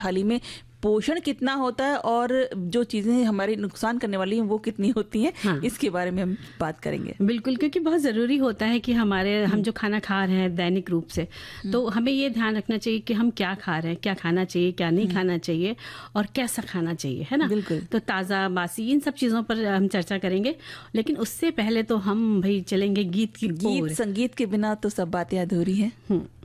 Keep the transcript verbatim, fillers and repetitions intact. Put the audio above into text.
थाली में पोषण कितना होता है और जो चीजें हमारे नुकसान करने वाली हैं वो कितनी होती हैं। हाँ। इसके बारे में हम बात करेंगे। बिल्कुल, क्योंकि बहुत जरूरी होता है कि हमारे हम जो खाना खा रहे हैं दैनिक रूप से, तो हमें ये ध्यान रखना चाहिए कि हम क्या खा रहे हैं, क्या खाना चाहिए, क्या नहीं खाना चाहिए और कैसा खाना चाहिए, है ना। बिल्कुल। तो ताज़ा बासी इन सब चीज़ों पर हम चर्चा करेंगे, लेकिन उससे पहले तो हम भाई चलेंगे गीत की गीत संगीत के बिना तो सब बातें अधूरी है।